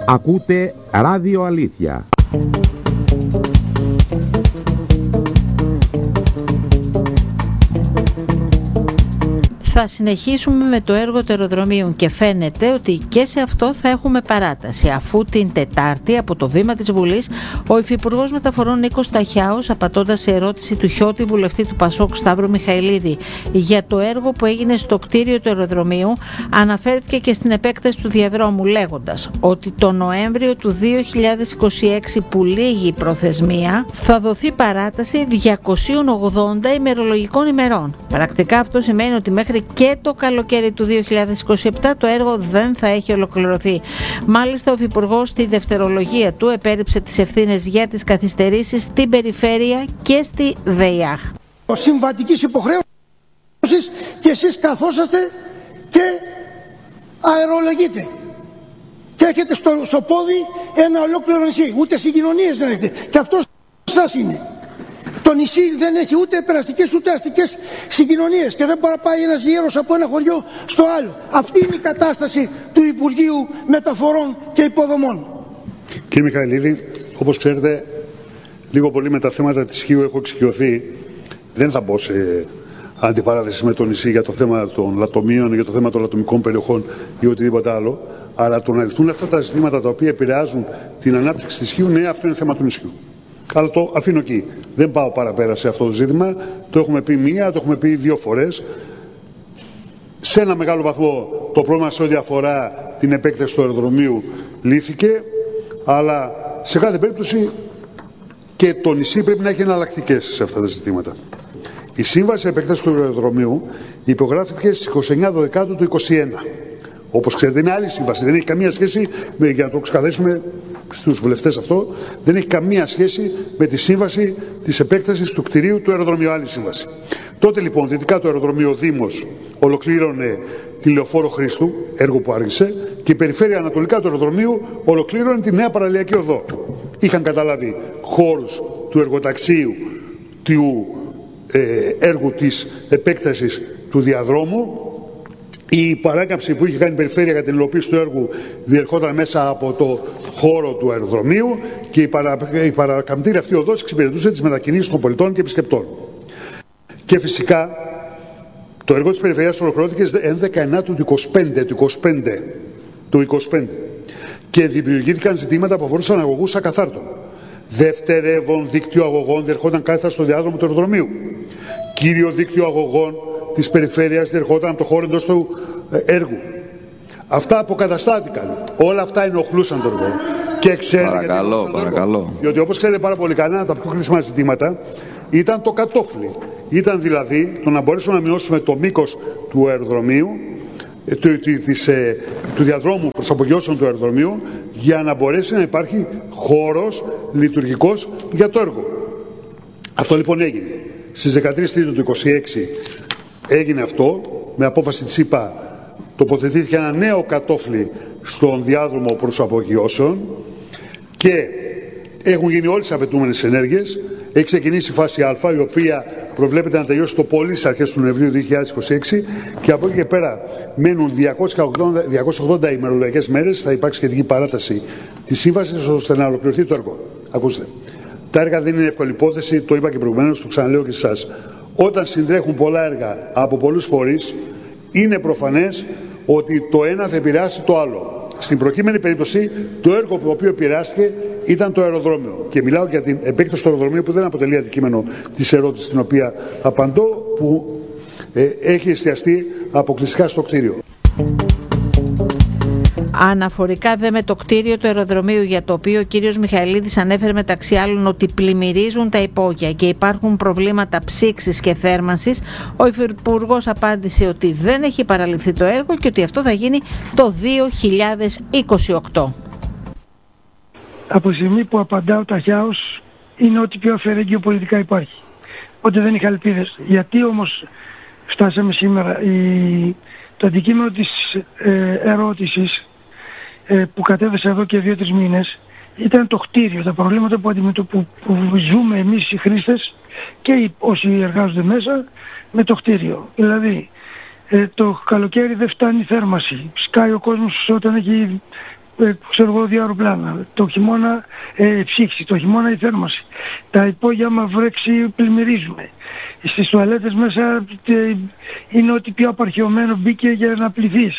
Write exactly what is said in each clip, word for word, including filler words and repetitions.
Ακούτε Ράδιο Αλήθεια. Θα συνεχίσουμε με το έργο του αεροδρομίου και φαίνεται ότι και σε αυτό θα έχουμε παράταση, αφού την Τετάρτη από το βήμα της Βουλής ο Υφυπουργός Μεταφορών Νίκος Ταχιάος, απαντώντας σε ερώτηση του Χιώτη βουλευτή του Πασόκ Σταύρου Μιχαηλίδη για το έργο που έγινε στο κτίριο του αεροδρομίου, αναφέρθηκε και στην επέκταση του διαδρόμου, λέγοντας ότι το Νοέμβριο του δύο χιλιάδες είκοσι έξι, που λήγει η προθεσμία, θα δοθεί παράταση διακόσιων ογδόντα ημερολογικών ημερών. Πρακτικά αυτό σημαίνει ότι μέχρι και το καλοκαίρι του δύο χιλιάδες είκοσι επτά το έργο δεν θα έχει ολοκληρωθεί. Μάλιστα, ο Υφυπουργός στη δευτερολογία του επέριψε τις ευθύνες για τις καθυστερήσεις στην περιφέρεια και στη ΔΕΙΑΧ. Συμβατικής υποχρέωσης και εσείς καθόσαστε και αερολογείτε. Και έχετε στο, στο πόδι ένα ολόκληρο νησί. Ούτε συγκοινωνίες δεν έχετε. Και αυτό σας είναι. Το νησί δεν έχει ούτε περαστικές ούτε αστικές συγκοινωνίες και δεν μπορεί να πάει ένας γέρος από ένα χωριό στο άλλο. Αυτή είναι η κατάσταση του Υπουργείου Μεταφορών και Υποδομών. Κύριε Μιχαηλίδη, όπως ξέρετε, λίγο πολύ με τα θέματα της Χίου έχω εξοικειωθεί. Δεν θα μπω σε αντιπαράθεση με το νησί για το θέμα των λατομείων, για το θέμα των λατομικών περιοχών ή οτιδήποτε άλλο. Αλλά το να λυθούν αυτά τα ζητήματα τα οποία επηρεάζουν την ανάπτυξη της Χίου, ναι, αυτό είναι θέμα του νησιού. Αλλά το αφήνω εκεί. Δεν πάω παραπέρα σε αυτό το ζήτημα. Το έχουμε πει μία, το έχουμε πει δύο φορές. Σε ένα μεγάλο βαθμό το πρόβλημα σε ό,τι αφορά την επέκταση του αεροδρομίου λύθηκε, αλλά σε κάθε περίπτωση και το νησί πρέπει να έχει εναλλακτικές σε αυτά τα ζητήματα. Η σύμβαση επέκταση του αεροδρομίου υπογράφηκε στις είκοσι εννέα Δεκάτου του είκοσι ένα. Όπως ξέρετε, είναι άλλη σύμβαση. Δεν έχει καμία σχέση, με, για να το ξεκαθαρίσουμε στους βουλευτές αυτό, δεν έχει καμία σχέση με τη σύμβαση της επέκτασης του κτηρίου του αεροδρομίου. Άλλη σύμβαση. Τότε λοιπόν, δυτικά το αεροδρομίο Δήμος ολοκλήρωνε τη Λεωφόρο Χρήστου, έργο που άργησε, και η περιφέρεια ανατολικά του αεροδρομίου ολοκλήρωνε τη νέα παραλιακή οδό. Είχαν καταλάβει χώρους του εργοταξίου, του ε, έργου της επέκτασης του διαδρόμου. Η παράκαμψη που είχε κάνει η περιφέρεια για την υλοποίηση του έργου διερχόταν μέσα από το χώρο του αεροδρομίου και η, παρα, η παρακαμπτήρια αυτή οδός εξυπηρετούσε τις μετακινήσεις των πολιτών και επισκεπτών. Και φυσικά το έργο της περιφερειάς ολοκληρώθηκε στις έντεκα Ενάτου του είκοσι πέντε, του είκοσι πέντε, του είκοσι πέντε και δημιουργήθηκαν ζητήματα που αφορούσαν αγωγούς ακαθάρτων. Δευτερεύον δίκτυο αγωγών διερχόταν κάθετα στο διάδρομο του αεροδρομίου. Κύριο δίκτυο αγωγών της περιφέρειας διερχόταν από το χώρο εντός του έργου. Αυτά αποκαταστάθηκαν. Όλα αυτά ενοχλούσαν τον έργο. Και ξέρετε, παρακαλώ, γιατί παρακαλώ. Διότι όπως ξέρετε πάρα πολύ καλά, τα πιο κρίσιμα ζητήματα ήταν το κατόφλι. Ήταν δηλαδή το να μπορέσουμε να μειώσουμε το μήκος του αεροδρομίου, του, της, ε, του διαδρόμου προς απογειώσεων του αεροδρομίου, για να μπορέσει να υπάρχει χώρος λειτουργικός για το έργο. Αυτό λοιπόν έγινε. Στις δεκατρείς Τρίτου του είκοσι έξι έγινε αυτό, με απόφαση της ΕΠΑ τοποθετήθηκε ένα νέο κατόφλι στον διάδρομο προς απογειώσεων και έχουν γίνει όλες τις απαιτούμενες ενέργειες. Έχει ξεκινήσει η φάση Α, η οποία προβλέπεται να τελειώσει το πολύ στις αρχές του Νοεμβρίου δύο χιλιάδες είκοσι έξι και από εκεί και πέρα μένουν διακόσιες ογδόντα ημερολογιακές μέρες. Θα υπάρξει σχετική παράταση της σύμβασης ώστε να ολοκληρωθεί το έργο. Ακούστε, τα έργα δεν είναι εύκολη υπόθεση, το είπα και προηγουμένως, το ξαναλέω και σε εσάς. Όταν συντρέχουν πολλά έργα από πολλούς φορείς, είναι προφανές ότι το ένα θα επηρεάσει το άλλο. Στην προκείμενη περίπτωση, το έργο το οποίο επηρεάστηκε ήταν το αεροδρόμιο. Και μιλάω για την επέκταση του αεροδρομίου που δεν αποτελεί αντικείμενο της ερώτησης την οποία απαντώ, που ε, έχει εστιαστεί αποκλειστικά στο κτίριο. Αναφορικά δε με το κτίριο του αεροδρομίου, για το οποίο ο κύριος Μιχαηλίδης ανέφερε μεταξύ άλλων ότι πλημμυρίζουν τα υπόγεια και υπάρχουν προβλήματα ψήξης και θέρμανσης, ο Υφυπουργός απάντησε ότι δεν έχει παραληφθεί το έργο και ότι αυτό θα γίνει το δύο χιλιάδες είκοσι οκτώ. Από τη στιγμή που απαντά ο Ταχιάος είναι ότι πιο αφαιρέγγιο πολιτικά υπάρχει. Οπότε δεν είχα ελπίδες. Γιατί όμως φτάσαμε σήμερα? Η... Το αντικείμενο της ε, ερώτησης που κατέβησε εδώ και δύο-τρεις μήνες ήταν το κτίριο, τα προβλήματα που, που, που ζούμε εμείς οι χρήστες και οι, όσοι εργάζονται μέσα με το κτίριο. Δηλαδή ε, το καλοκαίρι δεν φτάνει η θέρμαση, σκάει ο κόσμος όταν έχει ε, ξέρω εγώ, δύο αεροπλάνα, το χειμώνα ε, ψήξη, το χειμώνα η θέρμανση, τα υπόγεια άμα βρέξει πλημμυρίζουμε, στις τουαλέτες μέσα ε, είναι ότι πιο απαρχαιωμένο μπήκε για να πληθείς,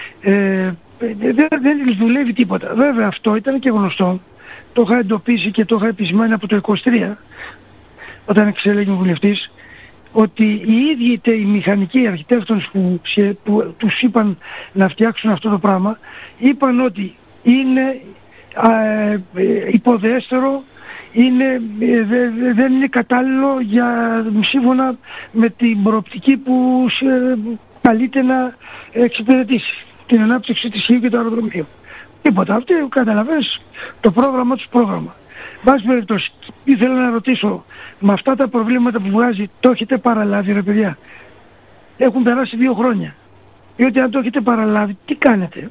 ε, δεν, δεν δουλεύει τίποτα. Βέβαια αυτό ήταν και γνωστό, το είχα εντοπίσει και το είχα επισημάνει από το είκοσι τρία όταν εξελέγει βουλευτής, ότι οι ίδιοι οι μηχανικοί αρχιτέκτονες που, που τους είπαν να φτιάξουν αυτό το πράγμα είπαν ότι είναι ε, υποδέστερο, είναι, ε, δε, δεν είναι κατάλληλο για, σύμφωνα με την προοπτική που ε, καλείται να εξυπηρετήσει την ανάπτυξη της Χίου και του αεροδρομίου. Τίποτα. Αυτοί καταλαβαίνεις το πρόγραμμα τους πρόγραμμα. Βάση περιπτώσει, ήθελα να ρωτήσω, με αυτά τα προβλήματα που βγάζει, το έχετε παραλάβει ρε παιδιά? Έχουν περάσει δύο χρόνια. Διότι αν το έχετε παραλάβει, τι κάνετε?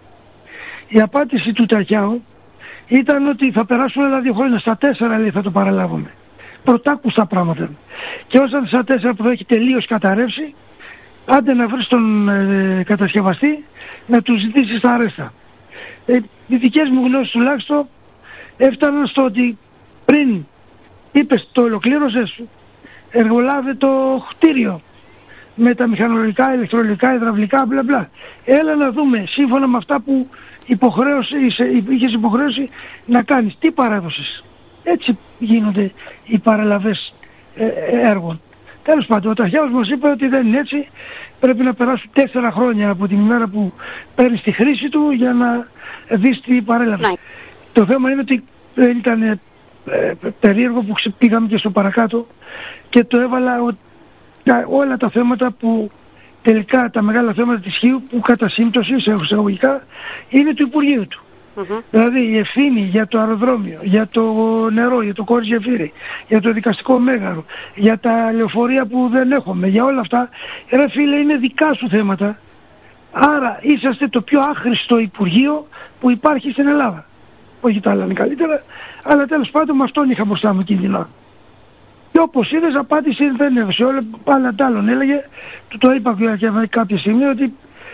Η απάντηση του Ταχιάου ήταν ότι θα περάσουν άλλα δύο χρόνια. Στα τέσσερα λέει θα το παραλάβουμε. Πρωτάκουστα πράγματα. Και όσον στα τέσσερα που θα έχει τελείως καταρρεύσει, άντε να βρεις τον ε, κατασκευαστή να του ζητήσεις τα αρέστα. Ε, οι δικές μου γνώσεις τουλάχιστον έφταναν στο ότι πριν είπες το ολοκλήρωσες, εργολάβε το κτίριο με τα μηχανολογικά, ηλεκτρολογικά, υδραυλικά, μπλα μπλα. Έλα να δούμε σύμφωνα με αυτά που υποχρέωσε, είχες υποχρέωση να κάνεις. Τι παράδοσες? Έτσι γίνονται οι παραλαβές ε, έργων. Τέλος πάντων, ο Ταχιάος μας είπε ότι δεν είναι έτσι. Πρέπει να περάσουν τέσσερα χρόνια από την ημέρα που παίρνεις τη χρήση του για να δεις τι παρέλαβε. Ναι. Το θέμα είναι ότι δεν ήταν ε, περίεργο που πήγαμε και στο παρακάτω και το έβαλα ο, τα, όλα τα θέματα που τελικά τα μεγάλα θέματα της Χίου που κατά σύμπτωση σε εισαγωγικά είναι του Υπουργείου του. Mm-hmm. Δηλαδή η ευθύνη για το αεροδρόμιο, για το νερό, για το Κόρης Γεφύρι, για το δικαστικό μέγαρο, για τα λεωφορεία που δεν έχουμε, για όλα αυτά, ρε φίλε, είναι δικά σου θέματα. Άρα είσαστε το πιο άχρηστο Υπουργείο που υπάρχει στην Ελλάδα. Όχι τα άλλα είναι καλύτερα, αλλά τέλος πάντων με αυτόν είχα μπροστά μου κίνδυνο. Και όπως είδες απάντηση δεν έδωσε όλα, άλλα τ' άλλον έλεγε, του το είπα και κάποια στιγμή ότι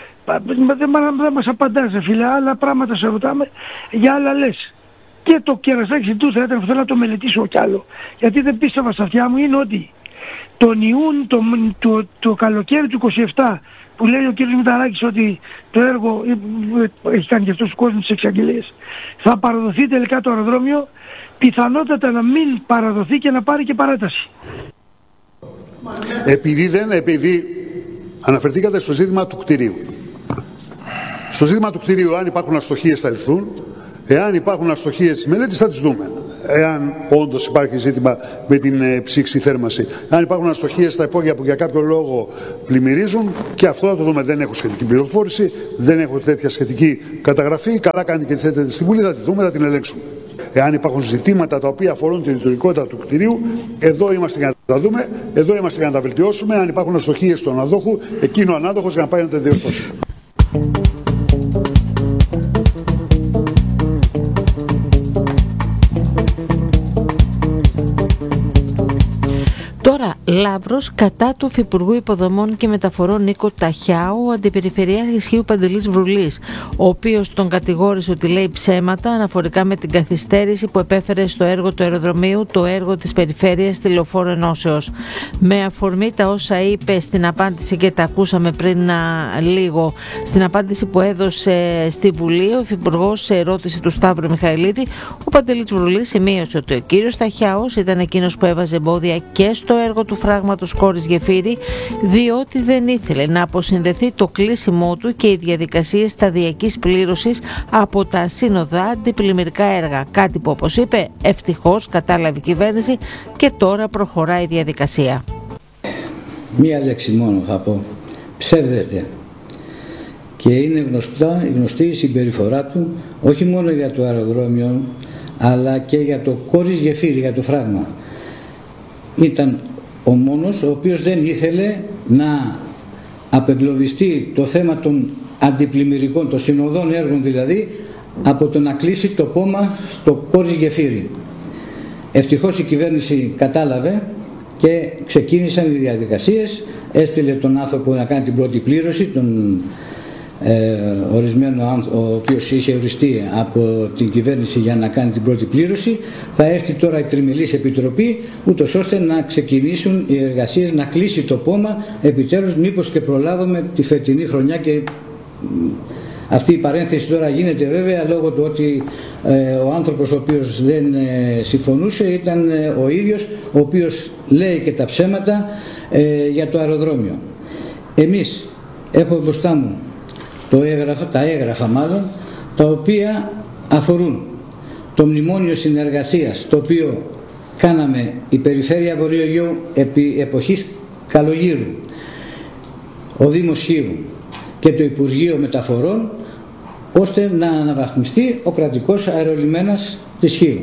δεν μας απαντάς φίλε, άλλα πράγματα σε ρωτάμε, για άλλα λες. Και το κερασάκι του θα ήταν, θέλω να το μελετήσω κι άλλο, γιατί δεν πίστευα στα αυτιά μου, είναι ότι τον Ιούν, το, το, το καλοκαίρι του είκοσι επτά, που λέει ο κ. Μηταράκης ότι το έργο έχει κάνει και αυτός ο κόσμος τις εξαγγελίες, θα παραδοθεί τελικά το αεροδρόμιο, πιθανότατα να μην παραδοθεί και να πάρει και παράταση. Επειδή δεν, επειδή αναφερθήκατε στο ζήτημα του κτηρίου. Στο ζήτημα του κτηρίου, αν υπάρχουν αστοχίες θα λυθούν, εάν υπάρχουν αστοχίες στη μελέτη θα τις δούμε. Εάν όντως υπάρχει ζήτημα με την ε, ψήξη θέρμανση. Αν υπάρχουν αστοχίες στα υπόγεια που για κάποιο λόγο πλημμυρίζουν, και αυτό θα το δούμε. Δεν έχω σχετική πληροφόρηση, δεν έχω τέτοια σχετική καταγραφή. Καλά κάνετε και θέτετε στη Βουλή, θα τη δούμε, θα την ελέγξουμε. Εάν υπάρχουν ζητήματα τα οποία αφορούν την λειτουργικότητα του κτηρίου, εδώ είμαστε για να τα δούμε, εδώ είμαστε για να τα βελτιώσουμε. Αν υπάρχουν αστοχίες στον ανάδοχο, εκείνο ο ανάδοχος για να πάει να τα διορθώσει. Τώρα, Λαύρος κατά του Υφυπουργού Υποδομών και Μεταφορών Νίκο Ταχιάου, ο Αντιπεριφερειάρχης Χίου Παντελής Βρουλής, ο οποίος τον κατηγόρησε ότι λέει ψέματα αναφορικά με την καθυστέρηση που επέφερε στο έργο του αεροδρομίου, το έργο της περιφέρειας στη Λεωφόρο Ενώσεως. Με αφορμή τα όσα είπε στην απάντηση, και τα ακούσαμε πριν α, λίγο, στην απάντηση που έδωσε στη Βουλή ο Υφυπουργός σε ερώτηση του Σταύρου Μιχαηλίδη, ο Παντελής Βρουλής σημείωσε ότι ο κύριος Ταχιάος ήταν εκείνος που έβαζε εμπόδια και στο έργο του φράγματος Κόρης Γεφύρι, διότι δεν ήθελε να αποσυνδεθεί το κλείσιμό του και οι διαδικασίες σταδιακής πλήρωσης από τα σύνοδα αντιπλημμυρικά έργα. Κάτι που, όπως είπε, ευτυχώς κατάλαβε η κυβέρνηση και τώρα προχωράει η διαδικασία. Μία λέξη μόνο θα πω. Ψεύδεται. Και είναι γνωστά, γνωστή η συμπεριφορά του, όχι μόνο για το αεροδρόμιο, αλλά και για το Κόρης Γεφύρι, για το φράγμα. Ήταν ο μόνος ο οποίος δεν ήθελε να απεγκλωβιστεί το θέμα των αντιπλημμυρικών, των συνοδών έργων δηλαδή, από το να κλείσει το πόμα στο Κόρης Γεφύρι. Ευτυχώς η κυβέρνηση κατάλαβε και ξεκίνησαν οι διαδικασίες, έστειλε τον άνθρωπο να κάνει την πρώτη πλήρωση, τον ε, ορισμένο, ο οποίος είχε οριστεί από την κυβέρνηση για να κάνει την πρώτη πλήρωση. Θα έρθει τώρα η Τριμελής Επιτροπή, ούτως ώστε να ξεκινήσουν οι εργασίες, να κλείσει το πόμα επιτέλους, μήπως και προλάβουμε τη φετινή χρονιά. Και αυτή η παρένθεση τώρα γίνεται βέβαια λόγω του ότι ε, ο άνθρωπος ο οποίος δεν ε, συμφωνούσε ήταν ε, ο ίδιος ο οποίος λέει και τα ψέματα ε, για το αεροδρόμιο. Εμείς, έχω μπροστά μου το έγγραφα, τα έγγραφα μάλλον, τα οποία αφορούν το μνημόνιο συνεργασίας, το οποίο κάναμε η Περιφέρεια Βορείου Αιγαίου επί εποχής Καλογύρου, ο Δήμος Χίρου και το Υπουργείο Μεταφορών, ώστε να αναβαθμιστεί ο κρατικός αερολιμένας της Χίρου.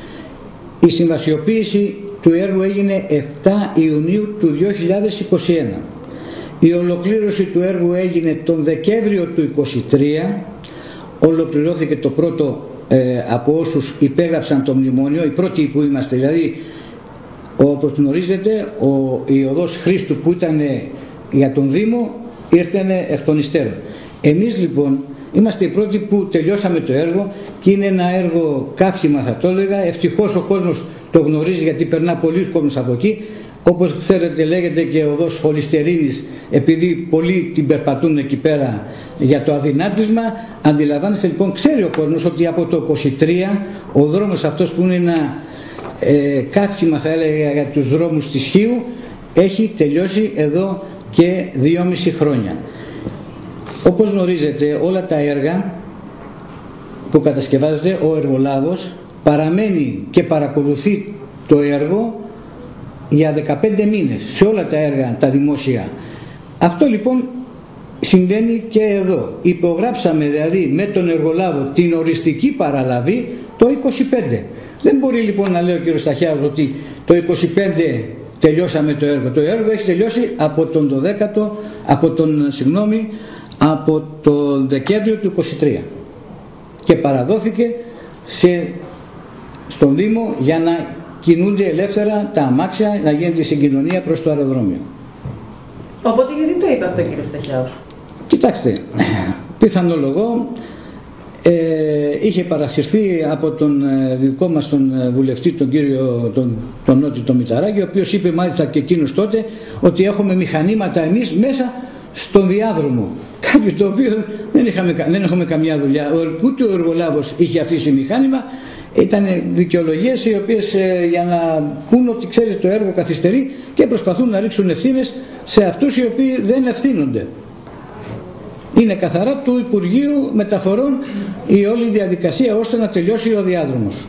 Η συμβασιοποίηση του έργου έγινε επτά Ιουνίου του δύο χιλιάδες είκοσι ένα. Η ολοκλήρωση του έργου έγινε τον Δεκέμβριο του είκοσι τρία. Ολοκληρώθηκε το πρώτο ε, από όσους υπέγραψαν το μνημόνιο, οι πρώτοι που είμαστε, δηλαδή όπως γνωρίζετε ο, η οδός Χρήστου που ήταν για τον Δήμο ήρθανε εκ των υστέρων. Εμείς λοιπόν είμαστε οι πρώτοι που τελειώσαμε το έργο και είναι ένα έργο καύχημα, θα το έλεγα. Ευτυχώς ο κόσμος το γνωρίζει, γιατί περνά πολλοί κόσμος από εκεί. Όπως ξέρετε λέγεται και οδός Χολυστερίνης, επειδή πολλοί την περπατούν εκεί πέρα για το αδυνάτισμα. Αντιλαμβάνεστε λοιπόν, ξέρει ο κόσμος ότι από το είκοσι τρία ο δρόμος αυτός που είναι ένα ε, καύχημα, θα έλεγα, για τους δρόμους της Χίου, έχει τελειώσει εδώ και δυόμιση χρόνια. Όπως γνωρίζετε, όλα τα έργα που κατασκευάζεται, ο εργολάβος παραμένει και παρακολουθεί το έργο για δεκαπέντε μήνες σε όλα τα έργα τα δημόσια. Αυτό λοιπόν συμβαίνει και εδώ. Υπογράψαμε δηλαδή με τον εργολάβο την οριστική παραλαβή το είκοσι πέντε. Δεν μπορεί λοιπόν να λέει ο κ. Σταχιάδος ότι το είκοσι πέντε τελειώσαμε το έργο. Το έργο έχει τελειώσει από τον δωδέκατο, από τον, συγγνώμη, από τον Δεκέμβριο του είκοσι τρία και παραδόθηκε σε, στον Δήμο για να κινούνται ελεύθερα τα αμάξια, να γίνεται η συγκοινωνία προς το αεροδρόμιο. Οπότε γιατί το είπε αυτό ο κύριος Σταχιάδος? Κοιτάξτε, πιθανολογώ ε, είχε παρασυρθεί από τον ε, δικό μας τον βουλευτή, τον κύριο τον, τον Νότι τον Μηταράκη, ο οποίος είπε μάλιστα και εκείνος τότε ότι έχουμε μηχανήματα εμείς μέσα στον διάδρομο. Κάτι το οποίο δεν, είχαμε, δεν έχουμε καμιά δουλειά. Ούτε ο εργολάβος είχε αφήσει μηχάνημα. Ήταν δικαιολογίες οι οποίες ε, για να πούν ότι ξέρει το έργο καθυστερεί και προσπαθούν να ρίξουν ευθύνες σε αυτούς οι οποίοι δεν ευθύνονται. Είναι καθαρά του Υπουργείου Μεταφορών η όλη διαδικασία ώστε να τελειώσει ο διάδρομος.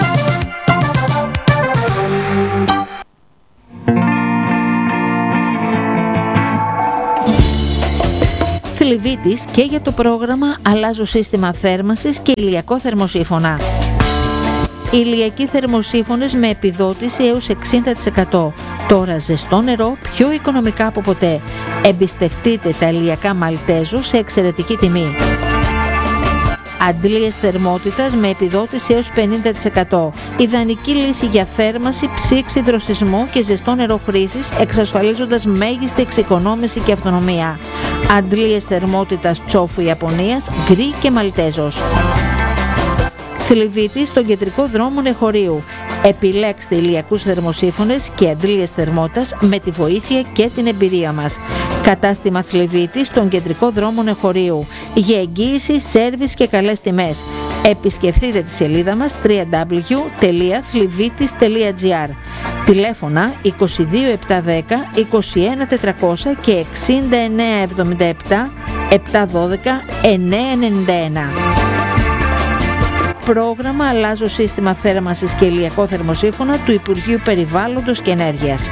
Θλιβίτης και για το πρόγραμμα «Αλλάζω σύστημα θέρμανσης και ηλιακό θερμοσύφωνα». Ηλιακοί θερμοσύφωνες με επιδότηση έως εξήντα τοις εκατό. Τώρα ζεστό νερό πιο οικονομικά από ποτέ. Εμπιστευτείτε τα ηλιακά Μαλτέζο σε εξαιρετική τιμή. Αντλίες θερμότητας με επιδότηση έως πενήντα τοις εκατό. Ιδανική λύση για θέρμανση, ψήξη, δροσισμό και ζεστό νερό χρήσης, εξασφαλίζοντας μέγιστη εξοικονόμηση και αυτονομία. Αντλίες θερμότητας Τσόφου Ιαπωνίας, γκρι και Μαλτέζος. Θλιβίτη στον κεντρικό δρόμο Νεχωρίου. Επιλέξτε ηλιακούς θερμοσύφωνες και αντλίες θερμότητας με τη βοήθεια και την εμπειρία μας. Κατάστημα Θλιβίτη στον κεντρικό δρόμο Νεχωρίου. Για εγγύηση, σέρβις και καλές τιμές. Επισκεφτείτε τη σελίδα μας double-u double-u double-u τελεία θλιβίτης τελεία τζι άρ. Τηλέφωνα είκοσι δύο επτακόσια δέκα είκοσι ένα τετρακόσια και εξήντα εννέα εβδομήντα επτά επτακόσια δώδεκα εννιακόσια ενενήντα ένα. Πρόγραμμα «Αλλάζω σύστημα θέρμανσης και ηλιακό θερμοσύφωνα» του Υπουργείου Περιβάλλοντος και Ενέργειας.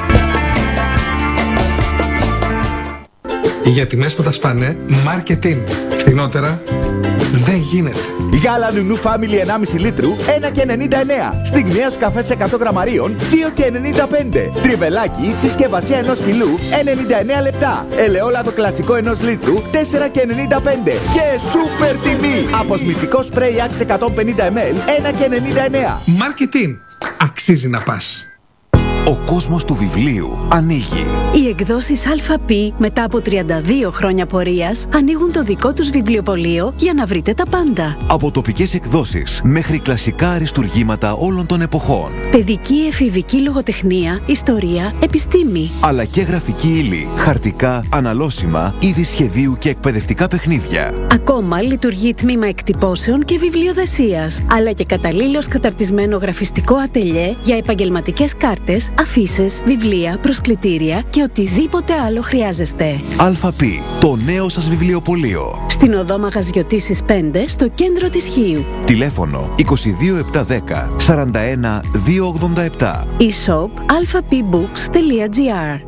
Για τιμές που τα σπάνε, marketing. Φθηνότερα δεν γίνεται. Γάλα Νουνού Family ενάμιση λίτρου ένα και ενενήντα εννέα. Στιγμιαίος καφές εκατό γραμμαρίων δύο και ενενήντα πέντε. Τριβελάκι συσκευασία ενός κιλού ενενήντα εννέα λεπτά. Ελαιόλαδο κλασικό ενός λίτρου τέσσερα και ενενήντα πέντε. Και σούπερ τιμή. Αποσμητικό σπρέι Axe εκατόν πενήντα μιλιλίτρων ένα και ενενήντα εννέα. Marketing. Αξίζει να πας. Ο κόσμος του βιβλίου ανοίγει. Οι εκδόσεις ΑΠ μετά από τριάντα δύο χρόνια πορείας ανοίγουν το δικό τους βιβλιοπωλείο για να βρείτε τα πάντα. Από τοπικές εκδόσεις μέχρι κλασικά αριστουργήματα όλων των εποχών. Παιδική, εφηβική λογοτεχνία, ιστορία, επιστήμη. Αλλά και γραφική ύλη, χαρτικά, αναλώσιμα, είδη σχεδίου και εκπαιδευτικά παιχνίδια. Ακόμα λειτουργεί τμήμα εκτυπώσεων και βιβλιοδεσίας, αλλά και καταλήλως καταρτισμένο γραφιστικό ατελιέ για επαγγελματικές κάρτες, αφίσες, βιβλία, προσκλητήρια και οτιδήποτε άλλο χρειάζεστε. ΑΠ, το νέο σας βιβλιοπωλείο. Στην οδό Μαγαζιωτήσης πέντε, στο κέντρο της Χίου. Τηλέφωνο είκοσι δύο επτακόσια δέκα σαράντα ένα διακόσια ογδόντα επτά. e-shop alphapbooks τελεία gr.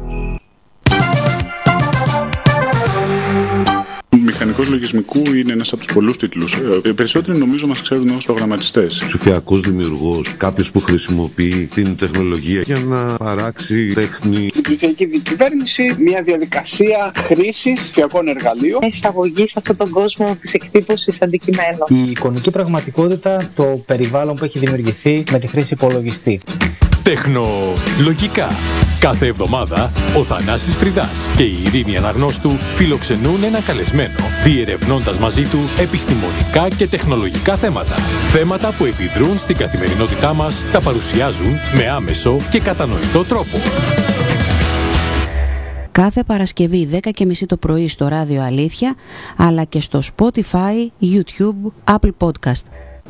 Μηχανικός λογισμικού είναι ένας από τους πολλούς τίτλους. Οι περισσότεροι νομίζω μας ξέρουν ως προγραμματιστές. Ψηφιακός δημιουργός, κάποιος που χρησιμοποιεί την τεχνολογία για να παράξει τέχνη. Η ψηφιακή διακυβέρνηση, μια διαδικασία χρήσης ψηφιακών εργαλείων. Εισαγωγή σε αυτόν τον κόσμο της εκτύπωσης αντικειμένων. Η εικονική πραγματικότητα, το περιβάλλον που έχει δημιουργηθεί με τη χρήση υπολογιστή. Τεχνολογικά. Κάθε εβδομάδα ο Θανάσης Φρυδάς και η Ειρήνη Αναγνώστου φιλοξενούν ένα καλεσμένο, διερευνώντας μαζί του επιστημονικά και τεχνολογικά θέματα. Θέματα που επιδρούν στην καθημερινότητά μας, τα παρουσιάζουν με άμεσο και κατανοητό τρόπο. Κάθε Παρασκευή δέκα και μισή το πρωί στο Ράδιο Αλήθεια, αλλά και στο Spotify, YouTube, Apple Podcast.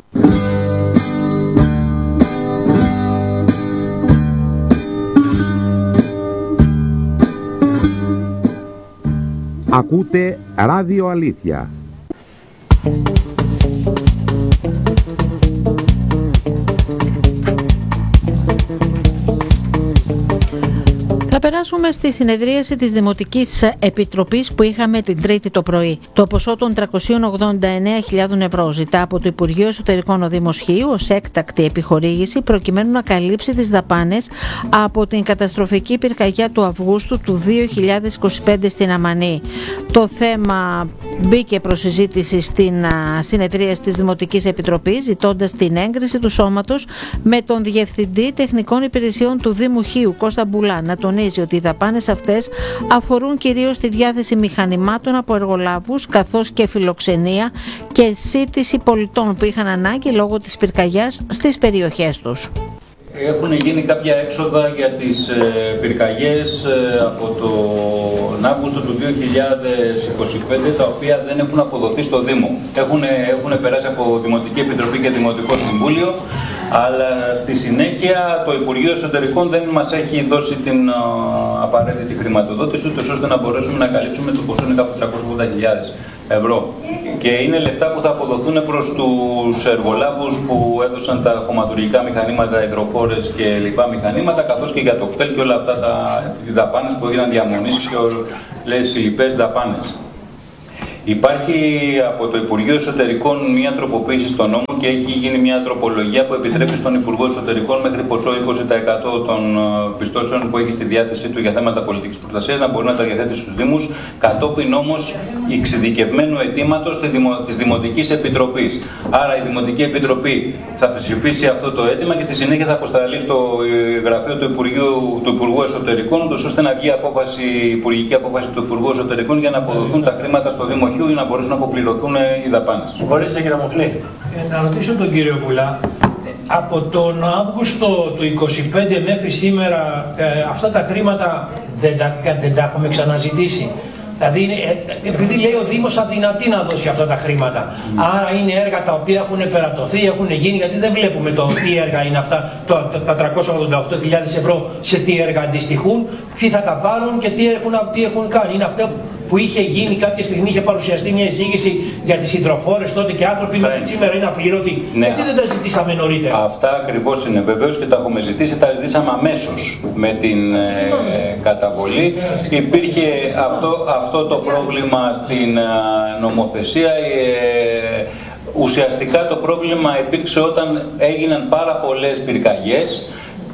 Ακούτε Ράδιο Αλήθεια. Θα περάσουμε στη συνεδρίαση της Δημοτικής Επιτροπής που είχαμε την Τρίτη το πρωί. Το ποσό των τριακόσιες ογδόντα εννέα χιλιάδες ευρώ ζητά από το Υπουργείο Εσωτερικών ο Δήμος Χίου ως έκτακτη επιχορήγηση προκειμένου να καλύψει τις δαπάνες από την καταστροφική πυρκαγιά του Αυγούστου του δύο χιλιάδες είκοσι πέντε στην Αμανή. Το θέμα μπήκε προς συζήτηση στην συνεδρίαση της Δημοτικής Επιτροπής, ζητώντας την έγκριση του σώματος με τον Διευθυντή Τεχνικών Υπηρεσιών του Δήμου Χίου, Κώστα Μπουλά, να τονίζει ότι οι δαπάνες αυτές αφορούν κυρίως τη διάθεση μηχανημάτων από εργολάβους, καθώς και φιλοξενία και σύντηση πολιτών που είχαν ανάγκη λόγω της πυρκαγιάς στις περιοχές τους. Έχουν γίνει κάποια έξοδα για τις ε, πυρκαγιές ε, από τον Αύγουστο του δύο χιλιάδες είκοσι πέντε, τα οποία δεν έχουν αποδοθεί στο Δήμο. Έχουν, έχουν περάσει από Δημοτική Επιτροπή και Δημοτικό Συμβούλιο, αλλά στη συνέχεια το Υπουργείο Εσωτερικών δεν μας έχει δώσει την ε, απαραίτητη χρηματοδότηση, ούτως ώστε να μπορέσουμε να καλύψουμε το ποσό κάπου τριακόσιες ογδόντα χιλιάδες ευρώ. Και είναι λεφτά που θα αποδοθούν προς τους εργολάβους που έδωσαν τα χωματουργικά μηχανήματα, υγροφόρες και λοιπά μηχανήματα, καθώς και για το κτέλ και όλα αυτά τα δαπάνες που έγιναν διαμονής και όλες οι λοιπές δαπάνες. Υπάρχει από το Υπουργείο Εσωτερικών μια τροποποίηση στο νόμο και έχει γίνει μια τροπολογία που επιτρέπει στον Υπουργό Εσωτερικών μέχρι ποσό είκοσι τοις εκατό των πιστώσεων που έχει στη διάθεσή του για θέματα πολιτικής προστασίας να μπορεί να τα διαθέτει στους Δήμους, κατόπιν όμως εξειδικευμένου αιτήματος της Δημοτικής Επιτροπής. Άρα η Δημοτική Επιτροπή θα ψηφίσει αυτό το αίτημα και στη συνέχεια θα αποσταλεί στο γραφείο του Υπουργείου, του Υπουργού Εσωτερικών, ώστε να βγει απόφαση, υπουργική απόφαση του Υπουργού Εσωτερικών για να αποδοθούν τα χρήματα στο Δήμο Χίου ή να μπορέσουν να αποπληρωθούν οι δαπάνες. Μπορείτε, κύριε Μοχλή. Ε, να ρωτήσω τον κύριο Βουλά, από τον Αύγουστο του είκοσι πέντε μέχρι σήμερα ε, αυτά τα χρήματα δεν τα, δεν τα έχουμε ξαναζητήσει. Δηλαδή, είναι, ε, επειδή λέει ο Δήμος αδυνατεί να δώσει αυτά τα χρήματα. Mm. Άρα είναι έργα τα οποία έχουν περατωθεί, έχουν γίνει, γιατί δεν βλέπουμε το τι έργα είναι αυτά, το, τα τριακόσιες ογδόντα οκτώ χιλιάδες ευρώ σε τι έργα αντιστοιχούν, ποιοι θα τα πάρουν και τι έχουν, τι έχουν κάνει. Είναι αυτό που είχε γίνει κάποια στιγμή, είχε παρουσιαστεί μια εισήγηση για τις υδροφόρες τότε και άνθρωποι μέχρι σήμερα είναι απλήρωτοι. Ναι. Γιατί δεν τα ζητήσαμε νωρίτερα? Αυτά ακριβώς είναι. Βεβαίως και τα έχουμε ζητήσει, τα ζητήσαμε αμέσως με την ε, καταβολή. Υπήρχε αυτό, αυτό το πρόβλημα στην ε, νομοθεσία. Ε, ουσιαστικά το πρόβλημα υπήρξε όταν έγιναν πάρα πολλές πυρκαγιές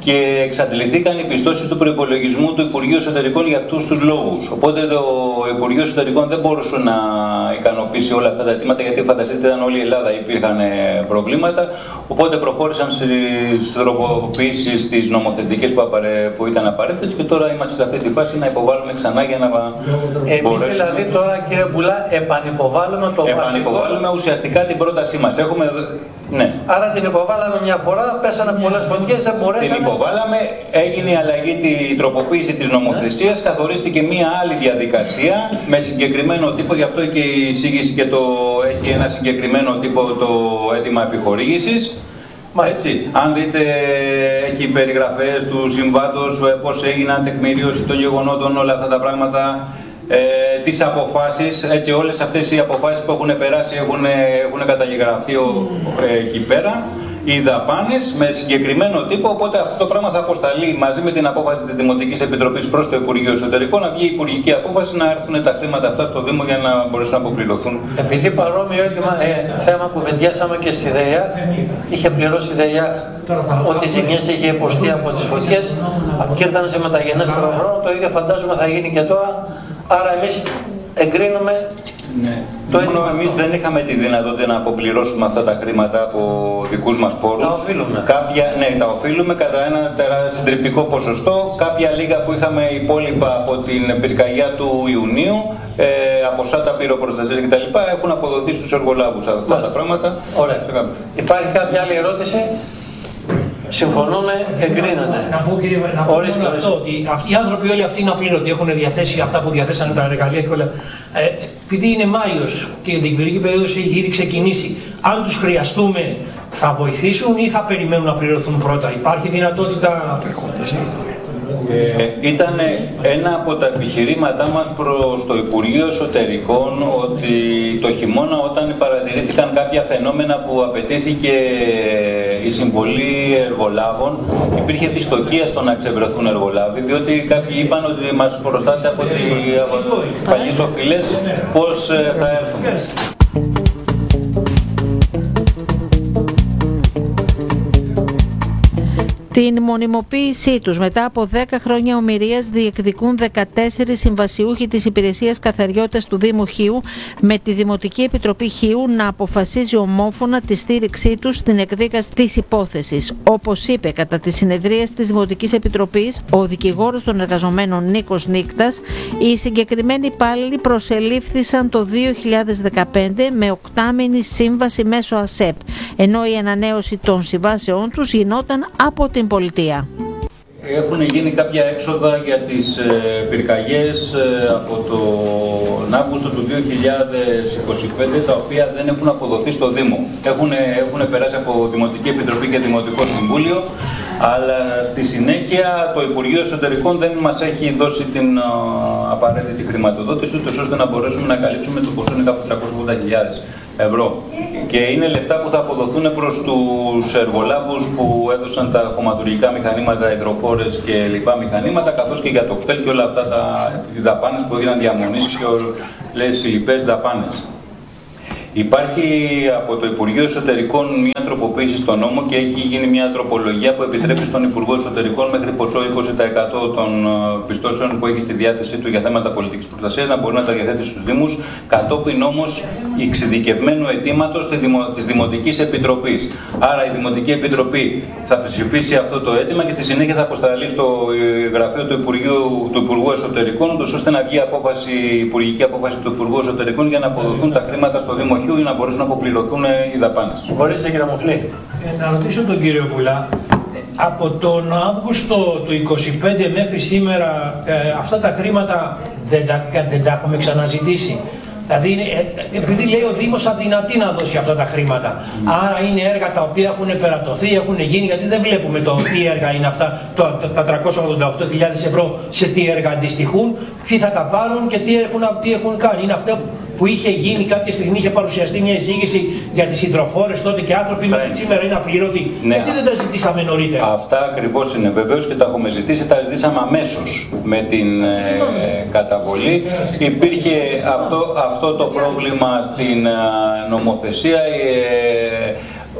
και εξαντληθήκαν οι πιστώσεις του προϋπολογισμού του Υπουργείου Εσωτερικών για αυτούς τους λόγους. Οπότε το Υπουργείο Εσωτερικών δεν μπορούσε να ικανοποιήσει όλα αυτά τα αιτήματα, γιατί φανταστείτε ήταν όλη η Ελλάδα, υπήρχαν προβλήματα. Οπότε προχώρησαν στις τροποποιήσεις τις νομοθετικές που, απαρε... που ήταν απαραίτητες και τώρα είμαστε σε αυτή τη φάση να υποβάλουμε ξανά για να Εμείς μπορέσουμε... δηλαδή τώρα, κύριε Μπουλά, επανυποβάλλουμε το Επανυποβάλλουμε βασικό... ουσιαστικά την πρότασή μας. Έχουμε... Ναι. Άρα την υποβάλαμε μια φορά, πέσανε πολλές φωτιές, δεν μπορέσαμε. Την υποβάλαμε, έγινε η αλλαγή, την τροποποίηση της νομοθεσίας, ναι. Καθορίστηκε μια άλλη διαδικασία με συγκεκριμένο τύπο, γι' αυτό και η εισήγηση και το έχει ένα συγκεκριμένο τύπο το αίτημα επιχορήγησης. Έτσι, αν δείτε, έχει περιγραφές του συμβάντος, πώς έγιναν, τεκμηρίωση των γεγονότων, όλα αυτά τα πράγματα. Ε, τις αποφάσεις, έτσι όλες αυτές οι αποφάσεις που έχουν περάσει έχουν, έχουν καταγεγραφεί ε, εκεί πέρα, οι δαπάνες με συγκεκριμένο τύπο, οπότε αυτό το πράγμα θα αποσταλεί μαζί με την απόφαση της Δημοτικής Επιτροπής προς το Υπουργείο Εσωτερικών, να βγει η υπουργική απόφαση να έρθουν τα χρήματα αυτά στο Δήμο για να μπορέσουν να αποπληρωθούν. Επειδή παρόμοιο ε, θέμα που βεντιάσαμε και στη ΔΕΙΑ, είχε πληρώσει η ΔΕΙΑ ότι οι ζημιές είχε υποστεί από τις φωτιές και ήρθαν σε μεταγενέστερο χρόνο, το ίδιο φαντάζομαι θα γίνει και τώρα. Άρα εμείς εγκρίνουμε ναι. Το έντομα εμείς δεν είχαμε τη δυνατότητα να αποπληρώσουμε αυτά τα χρήματα από δικούς μας πόρους. Τα οφείλουμε. Κάποια, ναι, τα οφείλουμε κατά ένα συντριπτικό ποσοστό. Κάποια λίγα που είχαμε υπόλοιπα από την πυρκαγιά του Ιουνίου, ε, από σάτα πυροπροστασίας κτλ. Έχουν αποδοθεί στους εργολάβους αυτά Μάλιστα. τα πράγματα. Ωραία. Υπάρχει κάποια άλλη ερώτηση? Συμφωνούμε, εγκρίνεται. Να πω, κύριε, να πω Ορίστε, μόνο αυτό, ότι οι άνθρωποι όλοι αυτοί είναι απλήρωτοι, έχουν διαθέσει αυτά που διαθέσανε τα εργαλεία και όλα. Ε, επειδή είναι Μάιος και η διοικητική περίοδος έχει ήδη ξεκινήσει, αν τους χρειαστούμε θα βοηθήσουν ή θα περιμένουν να πληρωθούν πρώτα? Υπάρχει δυνατότητα? Ε, ήταν ένα από τα επιχειρήματά μας προς το Υπουργείο Εσωτερικών ότι το χειμώνα, όταν παρατηρήθηκαν κάποια φαινόμενα που απαιτήθηκε η συμβολή εργολάβων, υπήρχε δυστοκία στο να ξεβρεθούν εργολάβοι, διότι κάποιοι είπαν ότι μας προστάται από τις παλιές οφειλές πώς θα έρθουν. Την μονιμοποίησή τους μετά από δέκα χρόνια ομηρίας διεκδικούν δεκατέσσερις συμβασιούχοι της Υπηρεσίας Καθαριότητας του Δήμου Χίου, με τη Δημοτική Επιτροπή Χίου να αποφασίζει ομόφωνα τη στήριξή τους στην εκδίκαση της υπόθεσης. Όπως είπε κατά τη συνεδρία της Δημοτικής Επιτροπής ο δικηγόρος των εργαζομένων Νίκος Νίκτας, οι συγκεκριμένοι υπάλληλοι προσελήφθησαν το δύο χιλιάδες δεκαπέντε με οκτάμηνη σύμβαση μέσω ΑΣΕΠ, ενώ η ανανέωση των συμβάσεών τους γινόταν από την πολιτεία. Έχουν γίνει κάποια έξοδα για τις ε, πυρκαγιές ε, από τον Αύγουστο του δύο χιλιάδες είκοσι πέντε, τα οποία δεν έχουν αποδοθεί στο Δήμο. Έχουν, έχουν περάσει από Δημοτική Επιτροπή και Δημοτικό Συμβούλιο, αλλά στη συνέχεια το Υπουργείο Εσωτερικών δεν μας έχει δώσει την α, απαραίτητη χρηματοδότηση, ούτως ώστε να μπορέσουμε να καλύψουμε το ποσό κάπου τριακόσιες ογδόντα χιλιάδες ευρώ. Και είναι λεφτά που θα αποδοθούν προς τους εργολάβους που έδωσαν τα χωματουργικά μηχανήματα, υγροφόρες και λοιπά μηχανήματα, καθώς και για το κτέλ και όλα αυτά τα δαπάνες που έγιναν διαμονής και όλες οι λοιπές δαπάνες. Υπάρχει από το Υπουργείο Εσωτερικών μια τροποποίηση στο νόμο και έχει γίνει μια τροπολογία που επιτρέπει στον Υπουργό Εσωτερικών μέχρι ποσό είκοσι τοις εκατό των πιστώσεων που έχει στη διάθεσή του για θέματα πολιτικής προστασίας να μπορεί να τα διαθέτει στους Δήμους, κατόπιν όμως εξειδικευμένου αιτήματος της Δημοτικής Επιτροπής. Άρα η Δημοτική Επιτροπή θα ψηφίσει αυτό το αίτημα και στη συνέχεια θα αποσταλεί στο γραφείο του Υπουργείου, του Υπουργού Εσωτερικών, ώστε να βγει απόφαση, υπουργική απόφαση του Υπουργού Εσωτερικών για να αποδοθούν τα χρήματα στο Δήμο Χίου ή να μπορέσουν να αποπληρωθούν οι δαπάνες. Μπορείτε, κύριε Μοχλή. Ε, να ρωτήσω τον κύριο Βουλά, από τον Αύγουστο του είκοσι πέντε μέχρι σήμερα ε, αυτά τα χρήματα δεν τα, δεν τα έχουμε ξαναζητήσει? Δηλαδή, είναι, ε, επειδή λέει ο Δήμος αδυνατεί να δώσει αυτά τα χρήματα. Mm. Άρα είναι έργα τα οποία έχουν περατωθεί, έχουν γίνει, γιατί δεν βλέπουμε το τι έργα είναι αυτά, το, τα τριακόσιες ογδόντα οκτώ χιλιάδες ευρώ σε τι έργα αντιστοιχούν, ποιοι θα τα πάρουν και τι έχουν, τι έχουν κάνει. Είναι αυτό που είχε γίνει κάποια στιγμή, είχε παρουσιαστεί μια εισήγηση για τις υδροφόρες τότε και άνθρωποι μέχρι σήμερα είναι απλήρωτοι. Ναι. Γιατί δεν τα ζητήσαμε νωρίτερα? Αυτά ακριβώς είναι, βεβαίως, και τα έχουμε ζητήσει, τα ζητήσαμε αμέσως με την ε, καταβολή. Υπήρχε αυτό, αυτό το πρόβλημα στην ε, νομοθεσία. Ε,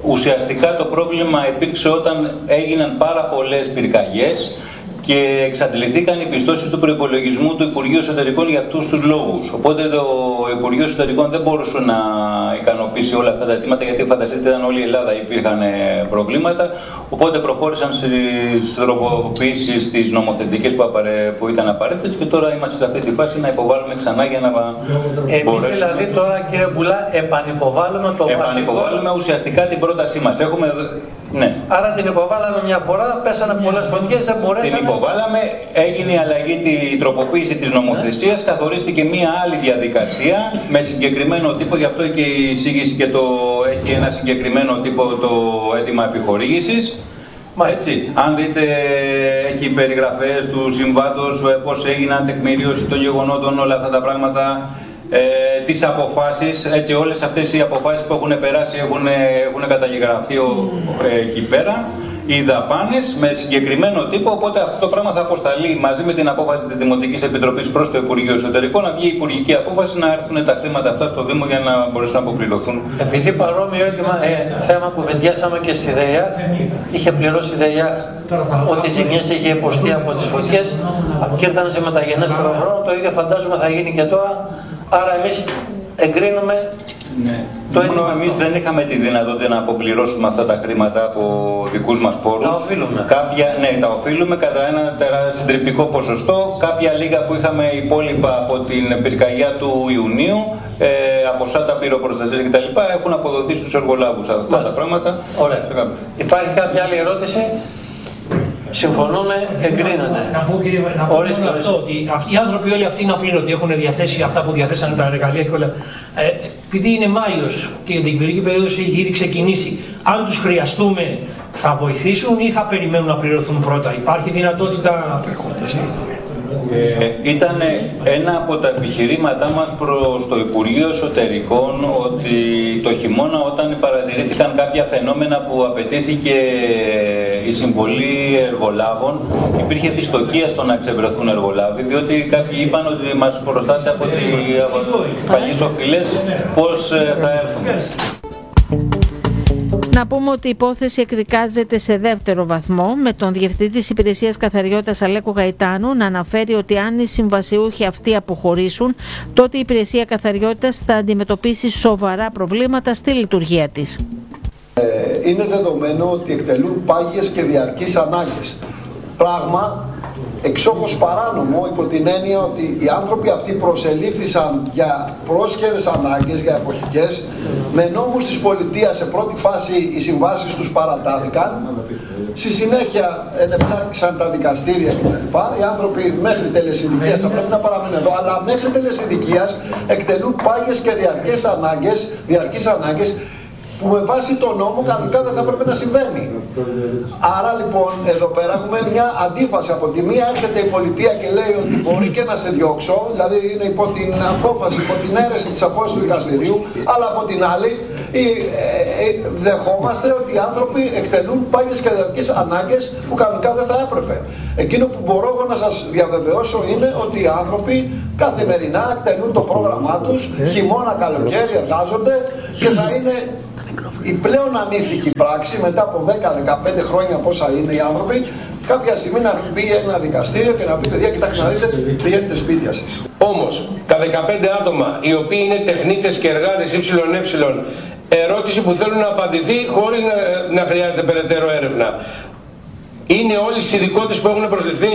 ουσιαστικά το πρόβλημα υπήρξε όταν έγιναν πάρα πολλές πυρκαγιές και εξαντληθήκαν οι πιστώσεις του προϋπολογισμού του Υπουργείου Εσωτερικών για αυτούς τους λόγους. Οπότε το Υπουργείο Εσωτερικών δεν μπορούσε να ικανοποιήσει όλα αυτά τα αιτήματα, γιατί φανταστείτε ήταν όλη η Ελλάδα υπήρχαν προβλήματα. Οπότε προχώρησαν στις τροποποιήσεις τις νομοθετικές που, απαρε... που ήταν απαραίτητες και τώρα είμαστε σε αυτή τη φάση να υποβάλουμε ξανά για να Εμείς μπορέσουμε. Δηλαδή τώρα, κύριε Μπουλά, επανυποβάλλουμε το Επανυποβάλλουμε βασικό... ουσιαστικά την πρότασή μας. Έχουμε... Ναι. Άρα την υποβάλαμε μια φορά, πέσανε πολλές φωτιές, δεν μπορέσαμε. Την υποβάλαμε, έγινε η αλλαγή, η τροποποίηση της νομοθεσίας, καθορίστηκε μια άλλη διαδικασία με συγκεκριμένο τύπο, γι' αυτό και η εισήγηση και το, έχει ένα συγκεκριμένο τύπο το αίτημα επιχορήγησης. Έτσι, αν δείτε, έχει περιγραφές του συμβάντος, πώς έγιναν, τεκμηρίωση των γεγονότων, όλα αυτά τα πράγματα. Ε, τις αποφάσεις, έτσι όλες αυτές οι αποφάσεις που έχουν περάσει έχουν, έχουν καταγεγραφεί ε, εκεί πέρα, οι δαπάνες με συγκεκριμένο τύπο, οπότε αυτό το πράγμα θα αποσταλεί μαζί με την απόφαση της Δημοτικής Επιτροπής προς το Υπουργείο Εσωτερικών, να βγει η υπουργική απόφαση να έρθουν τα χρήματα αυτά στο Δήμο για να μπορέσουν να αποπληρωθούν. Επειδή παρόμοιο ε, θέμα που βεντιάσαμε και στη ΔΕΙΑ, είχε πληρώσει η ΔΕΙΑ ότι ζημιές είχε υποστεί από τις φωτιές και ήρθαν σε μεταγενέστερο χρόνο, το ίδιο φαντάζομαι θα γίνει και τώρα. Άρα εμείς εγκρίνουμε ναι. το έτοιμο. Εμείς δεν είχαμε τη δυνατότητα να αποπληρώσουμε αυτά τα χρήματα από δικούς μας πόρους. Τα οφείλουμε. Κάποια, ναι, τα οφείλουμε κατά ένα συντριπτικό ποσοστό. Κάποια λίγα που είχαμε υπόλοιπα από την πυρκαγιά του Ιουνίου, ε, από σάτα πυροπροστασίας κτλ. Έχουν αποδοθεί στους εργολάβους αυτά Μάλιστα. τα πράγματα. Ωραία. Υπάρχει κάποια άλλη ερώτηση? Συμφωνούμε, εγκρίνεται. Να πω, κύριε, να πω ορίστε, αυτό, ορίστε. ότι αυτοί, οι άνθρωποι όλοι αυτοί είναι απλήρωτοι, έχουν διαθέσει αυτά που διαθέσανε τα εργαλεία και όλα. Ε, επειδή είναι Μάιος και η διοικητική περίοδος έχει ήδη ξεκινήσει, αν τους χρειαστούμε θα βοηθήσουν ή θα περιμένουν να πληρωθούν πρώτα? Υπάρχει δυνατότητα? Ε, ήταν ένα από τα επιχειρήματά μας προς το Υπουργείο Εσωτερικών ότι το χειμώνα, όταν παρατηρήθηκαν κάποια φαινόμενα που απαιτήθηκε η συμβολή εργολάβων, υπήρχε δυστοκία στο να ξεβρεθούν εργολάβοι, διότι κάποιοι είπαν ότι μας προστάται από τις παλιές οφειλές πώς θα έρθουν. Να πούμε ότι η υπόθεση εκδικάζεται σε δεύτερο βαθμό, με τον Διευθυντή της Υπηρεσίας Καθαριότητας Αλέκο Γαϊτάνου να αναφέρει ότι αν οι συμβασιούχοι αυτοί αποχωρήσουν, τότε η Υπηρεσία Καθαριότητας θα αντιμετωπίσει σοβαρά προβλήματα στη λειτουργία της. Είναι δεδομένο ότι εκτελούν πάγιες και διαρκείς ανάγκες. Πράγμα εξόχως παράνομο, υπό την έννοια ότι οι άνθρωποι αυτοί προσελήφθησαν για πρόσχερες ανάγκες, για εποχικές, με νόμους της πολιτείας σε πρώτη φάση οι συμβάσεις τους παρατάθηκαν, στη συνέχεια ενεπλάκησαν τα δικαστήρια κτλ. Οι άνθρωποι μέχρι τέλες ηλικίας θα πρέπει να παραμείνουν εδώ, αλλά μέχρι τέλες ηλικίας εκτελούν πάγιες και διαρκείς ανάγκες, διαρκείς ανάγκες, που με βάση τον νόμο κανονικά δεν θα πρέπει να συμβαίνει. Άρα λοιπόν εδώ πέρα έχουμε μια αντίφαση. Από τη μία έρχεται η πολιτεία και λέει ότι μπορεί και να σε διώξω, δηλαδή είναι υπό την απόφαση, υπό την αίρεση της απόφασης του δικαστηρίου, αλλά από την άλλη ε, ε, δεχόμαστε ότι οι άνθρωποι εκτελούν πάγιες και διαρκείς ανάγκες που κανονικά δεν θα έπρεπε. Εκείνο που μπορώ εγώ να σας διαβεβαιώσω είναι ότι οι άνθρωποι καθημερινά εκτελούν το πρόγραμμά τους, χειμώνα, καλοκαίρι εργάζονται και θα είναι η πλέον ανήθικη πράξη μετά από δέκα με δεκαπέντε χρόνια πόσα είναι οι άνθρωποι, κάποια στιγμή να πει ένα δικαστήριο και να πει: παιδιά, κοιτάξτε να δείτε, πηγαίνετε σπίτια σας. Όμως, τα δεκαπέντε άτομα οι οποίοι είναι τεχνίτες και εργάτες ΙΕ, ερώτηση που θέλουν να απαντηθεί χωρίς να, να χρειάζεται περαιτέρω έρευνα. Είναι όλοι στις ειδικότητες που έχουν προσληφθεί?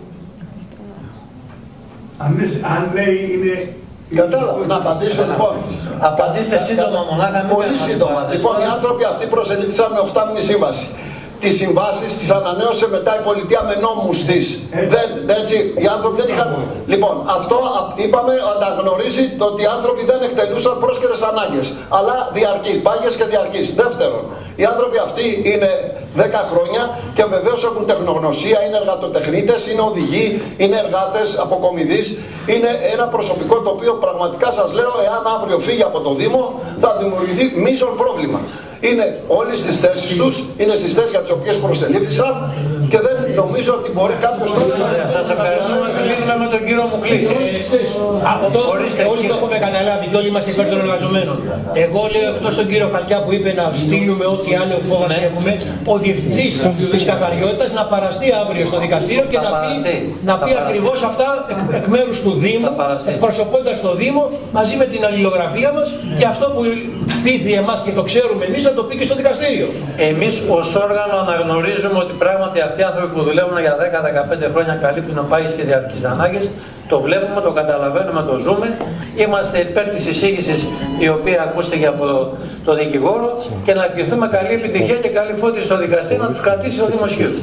Αν λέει είναι... Κατάλαβα. Να απαντήσω λοιπόν. Απαντήστε σύντομα μονάχα. Πολύ σύντομα. Λοιπόν, οι άνθρωποι αυτοί προσελήφθησαν με οχτάμηνη σύμβαση. Τις συμβάσεις τις ανανέωσε μετά η πολιτεία με νόμους της. Δεν, έτσι, οι άνθρωποι δεν είχαν... Λοιπόν, αυτό είπαμε αναγνωρίζει το ότι οι άνθρωποι δεν εκτελούσαν πρόσχερες ανάγκες, αλλά διαρκείς, πάγιες και διαρκείς. Δεύτερον, οι άνθρωποι αυτοί είναι δέκα χρόνια και βεβαίως έχουν τεχνογνωσία, είναι εργατοτεχνίτες, είναι οδηγοί, είναι εργάτες αποκομιδής. Είναι ένα προσωπικό το οποίο πραγματικά σας λέω, εάν αύριο φύγει από το Δήμο, θα δημιουργηθεί μείζον πρόβλημα. Είναι όλοι στις θέσεις τους, είναι στις θέσεις για τις οποίες προσελήφθησαν και δεν νομίζω ότι μπορεί κάποιος τώρα να... Σας ευχαριστούμε. Κλείνουμε με τον κύριο Μουκλή. Αυτό όλοι το έχουμε καταλάβει και όλοι είμαστε υπέρ των εργαζομένων. Εγώ λέω εκτός τον κύριο Χαλκιά που είπε να στείλουμε ό,τι άλλο υπόβαση έχουμε, ο διευθυντής της καθαριότητας να παραστεί αύριο στο δικαστήριο και να πει, να πει ακριβώς αυτά εκ μέρους του Δήμου, εκπροσωπώντας το Δήμο μαζί με την αλληλογραφία μας και αυτό που πείθει εμάς και το ξέρουμε εμείς να το πει και στο δικαστήριο. Εμείς ως όργανο αναγνωρίζουμε ότι πράγματι αυτοί οι άνθρωποι που δουλεύουν για δέκα με δεκαπέντε χρόνια καλύπτουν πάγιες και διαρκείς ανάγκες. Το βλέπουμε, το καταλαβαίνουμε, το ζούμε. Είμαστε υπέρ της εισήγησης η οποία ακούστηκε από το δικηγόρο και να ευχηθούμε καλή επιτυχία και καλή φώτιση στο δικαστήριο να τους κρατήσει ο Δήμος Χίρου.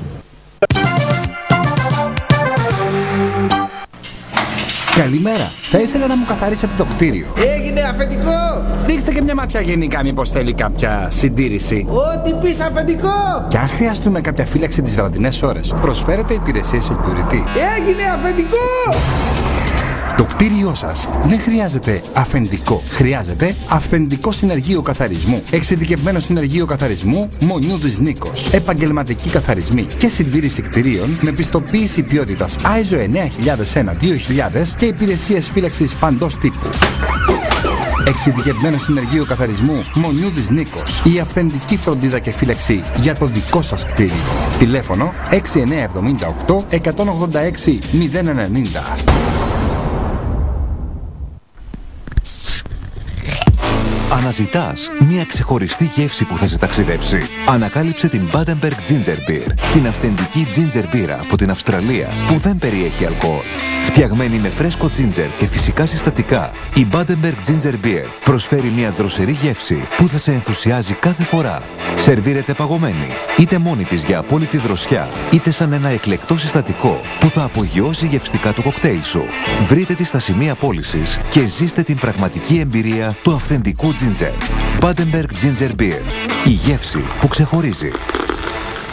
Καλημέρα. Θα ήθελα να μου καθαρίσετε το κτίριο. Έγινε αφεντικό! Ρίξτε και μια ματιά γενικά, μήπως θέλει κάποια συντήρηση. Ό,τι πεις αφεντικό! Και αν χρειαστούμε κάποια φύλαξη τις βραδινές ώρες, προσφέρετε υπηρεσίες security. Έγινε αφεντικό! Το κτίριό σας δεν χρειάζεται αφεντικό. Χρειάζεται αυθεντικό συνεργείο καθαρισμού. Εξειδικευμένο συνεργείο καθαρισμού Μονιού της Νίκος. Επαγγελματικοί καθαρισμοί και συντήρηση κτιρίων με πιστοποίηση ποιότητας άιζο εννιά χιλιάδες ένα δύο χιλιάδες και υπηρεσίες φύλαξης παντός τύπου. Εξειδικευμένο συνεργείο καθαρισμού Μονιού της Νίκος. Η αυθεντική φροντίδα και φύλαξη για το δικό σας κτίριο. Τηλέφωνο έξι εννιά εβδομήντα οκτώ εκατόν ογδόντα έξι μηδέν ενενήντα. Αναζητάς μια ξεχωριστή γεύση που θα σε ταξιδέψει? Ανακάλυψε την Badenberg Ginger Beer, την αυθεντική ginger μπύρα από την Αυστραλία που δεν περιέχει αλκοόλ. Φτιαγμένη με φρέσκο ginger και φυσικά συστατικά, η Badenberg Ginger Beer προσφέρει μια δροσερή γεύση που θα σε ενθουσιάζει κάθε φορά. Σερβίρεται παγωμένη, είτε μόνη της για απόλυτη δροσιά, είτε σαν ένα εκλεκτό συστατικό που θα απογειώσει γευστικά το κοκτέιλ σου. Βρείτε τη στα σημεία πώλησης και ζήστε την πραγματική εμπειρία του αυθεντικού ginger. Badenberg Ginger Beer. Η γεύση που ξεχωρίζει.